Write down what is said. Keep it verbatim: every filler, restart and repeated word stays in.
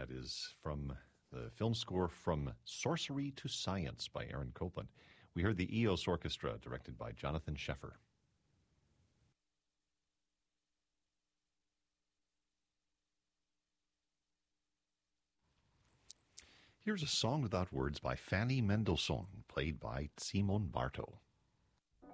That is from the film score From Sorcery to Science by Aaron Copland. We heard the E O S Orchestra, directed by Jonathan Sheffer. Here's a song without words by Fanny Mendelssohn, played by Simon Bartow.